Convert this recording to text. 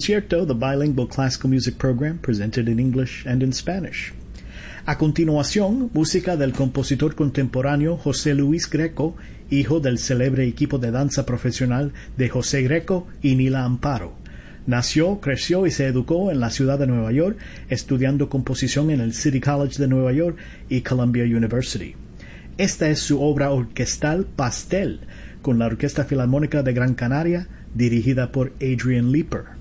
Concierto, the bilingual classical music program presented in English and in Spanish. A continuación, música del compositor contemporáneo José Luis Greco, hijo del célebre equipo de danza profesional de José Greco y Nila Amparo. Nació, creció y se educó en la ciudad de Nueva York, estudiando composición en el City College de Nueva York y Columbia University. Esta es su obra orquestal Pastel, con la Orquesta Filarmónica de Gran Canaria, dirigida por Adrian Leeper.